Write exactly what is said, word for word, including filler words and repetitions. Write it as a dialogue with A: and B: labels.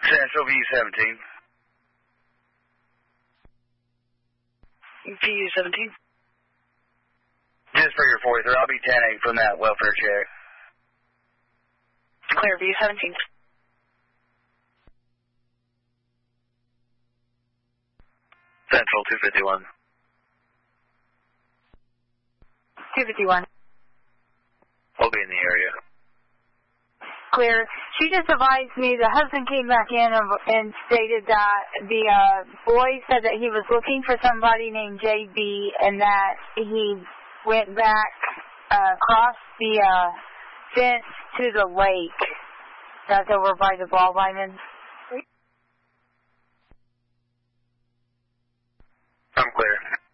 A: Central V seventeen.
B: V U seventeen.
A: Just for your forty-three, I'll be ten eight from that welfare check.
B: Clear, V U seventeen.
A: Central two fifty-one.
C: two fifty-one.
A: We'll be in the area.
C: Clear. She just advised me the husband came back in and, and stated that the uh, boy said that he was looking for somebody named J B and that he went back uh, across the uh, fence to the lake. That's over by the ball diamonds.
A: I'm clear.